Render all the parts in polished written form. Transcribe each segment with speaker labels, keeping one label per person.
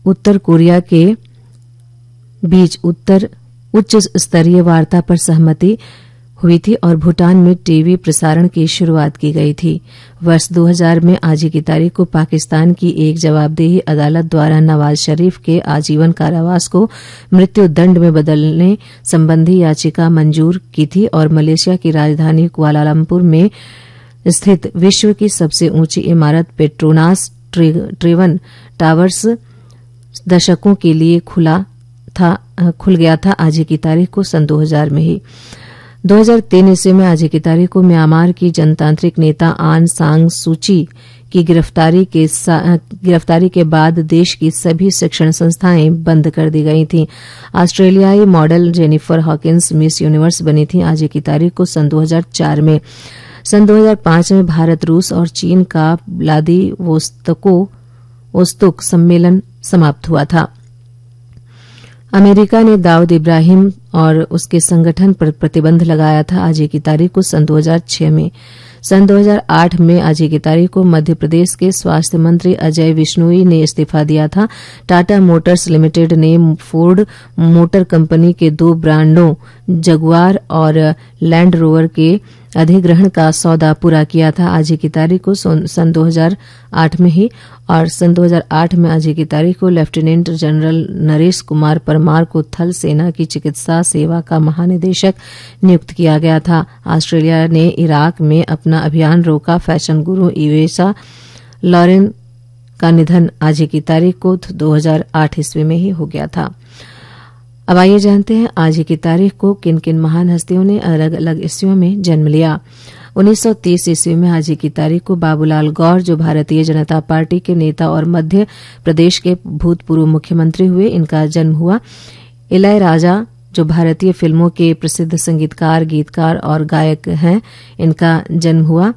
Speaker 1: उत्तर Korea के बीच उच्च स्तरीय वार्ता पर सहमति हुई थी और भूटान में टीवी प्रसारण की शुरुआत की गई थी। वर्ष 2000 में आज ही की तारीख को पाकिस्तान की एक जवाबदेही अदालत द्वारा नवाज शरीफ के आजीवन कारावास को मृत्यु दंड में बदलने संबंधी याचिका मंजूर की थी और मलेशिया की राजधानी कुआलालंपुर में स्थित विश्व की सबसे ऊंची इमारत पेट्रोनास ट्रिवन टावर्स दशकों के लिए खुल गया था आज ही की तारीख को सन 2000 में ही। 2003 ईस्वी में आज की तारीख को म्यांमार की जनतांत्रिक नेता आन सांग सूची की गिरफ्तारी के बाद देश की सभी शिक्षण संस्थाएं बंद कर दी गई थीं। ऑस्ट्रेलियाई model Jennifer Hawkins miss universe बनी थी आज की तारीख को सन 2004 में। सन 2005 में भारत, रूस और चीन का व्लादिवोस्तोक सम्मेलन समाप्त हुआ था। अमेरिका ने दाऊद इब्राहिम और उसके संगठन पर प्रतिबंध लगाया था आज की तारीख को सन 2006 में। सन 2008 में आज की तारीख को मध्य प्रदेश के स्वास्थ्य मंत्री अजय विश्नोई ने इस्तीफा दिया था। टाटा मोटर्स लिमिटेड ने फोर्ड मोटर कंपनी के 2 ब्रांडों जगुआर और लैंड रोवर के अधिग्रहण का सौदा पूरा किया था आज की तारीख को सन 2008 में ही। और सन 2008 में आज की तारीख को लेफ्टिनेंट जनरल नरेश कुमार परमार को थल सेना की चिकित्सा सेवा का महानिदेशक नियुक्त किया गया था। ऑस्ट्रेलिया ने इराक में अपना अभियान रोका। फैशन गुरु इवेसा लॉरेन का निधन आज की तारीख को 2008 ईस्वी में ही हो गया था। अब आइए जानते हैं आज की तारीख को किन किन महान हस्तियों ने अलग अलग ईस्वियों में जन्म लिया। 1930 ईस्वी में आज की तारीख को बाबूलाल गौर, जो भारतीय जनता पार्टी के नेता और मध्य प्रदेश के भूतपूर्व मुख्यमंत्री हुए, इनका जन्म हुआ। इलैयाराजा, जो भारतीय फिल्मों के प्रसिद्ध संगीतकार, गीतकार और गायक हैं, इनका जन्म हुआ।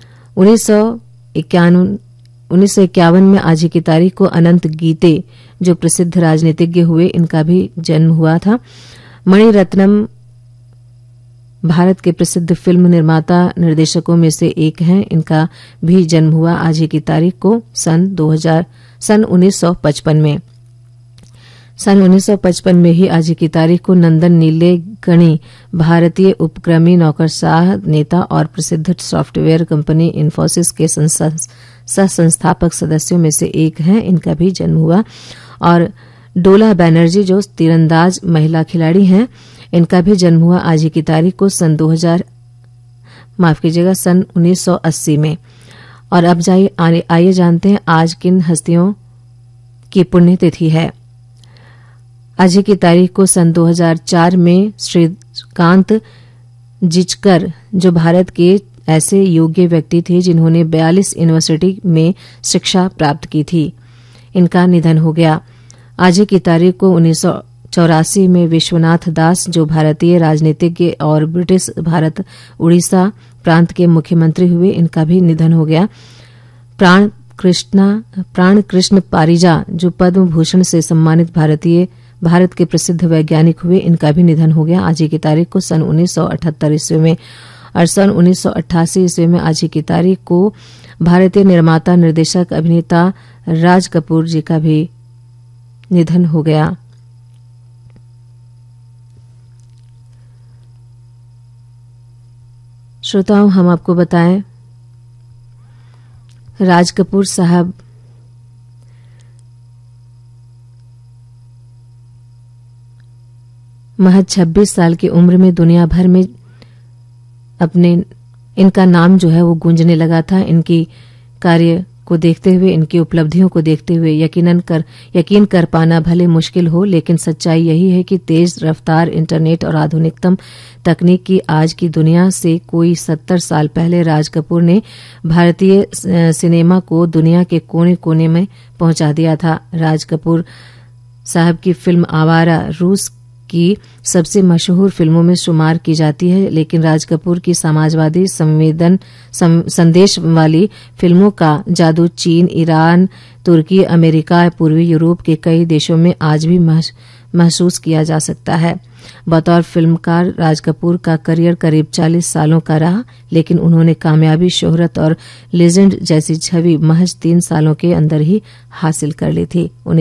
Speaker 1: 1951 में आज की तारीख को अनंत गीते, जो प्रसिद्ध राजनीतिज्ञ हुए, इनका भी जन्म हुआ था। मणिरत्नम भारत के प्रसिद्ध फिल्म निर्माता निर्देशकों में से एक हैं, इनका भी जन्म हुआ आज की तारीख को सन 1955 में। सन 1955 में ही आज की तारीख को नंदन नीलेकणी, भारतीय उपक्रमी नौकरशाह नेता और प्रसिद्ध सॉफ्टवेयर कंपनी इन्फोसिस के सह-संस्थापक सदस्यों में से एक हैं, इनका भी जन्म हुआ। और डोला बैनर्जी, जो तीरंदाज महिला खिलाड़ी हैं, इनका भी जन्म हुआ आज की तारीख को सन 1980 में। और अब आइए जानते हैं आज किन हस्तियों की पुण्यतिथि है। आज की तारीख को सन 2004 में श्रीकांत जिचकर, जो भारत के ऐसे योग्य व्यक्ति थे जिन्होंने 42 यूनिवर्सिटी में शिक्षा प्राप्त की थी, इनका निधन हो गया। आज की तारीख को 1984 में विश्वनाथ दास, जो भारतीय राजनीतिज्ञ और ब्रिटिश भारत उड़ीसा प्रांत के मुख्यमंत्री हुए, इनका भी निधन हो गया। प्राण कृष्ण पारिजा, जो पद्म भूषण से सम्मानित भारत के प्रसिद्ध वैज्ञानिक हुए, इनका भी निधन हो गया आज की तारीख को सन 1978 ईस्वी में। और सन 1988 ईस्वी में आज की तारीख को भारतीय निर्माता, निर्देशक, अभिनेता राज कपूर जी का भी निधन हो गया। श्रोताओं, हम आपको बताएं, राज कपूर साहब महज 26 साल की उम्र में दुनिया भर में इनका नाम जो है वो गूंजने लगा था। इनकी कार्य को देखते हुए, इनकी उपलब्धियों को देखते हुए यकीन कर पाना भले मुश्किल हो, लेकिन सच्चाई यही है कि तेज रफ्तार इंटरनेट और आधुनिकतम तकनीक की आज की दुनिया से कोई 70 साल पहले राज कपूर ने भारतीय सिनेमा को दुनिया के कोने कोने में पहुंचा दिया था। राज कपूर साहब की फिल्म आवारा रूस की सबसे मशहूर फिल्मों में शुमार की जाती है, लेकिन राज कपूर की समाजवादी संदेश वाली फिल्मों का जादू चीन, ईरान, तुर्की, अमेरिका, पूर्वी यूरोप के कई देशों में आज भी महसूस किया जा सकता है। बतौर फिल्मकार राज कपूर का करियर करीब 40 सालों का रहा, लेकिन उन्होंने कामयाबी, शोहरत और लेजेंड जैसी छवि महज 3 सालों के अंदर ही हासिल कर ली थी।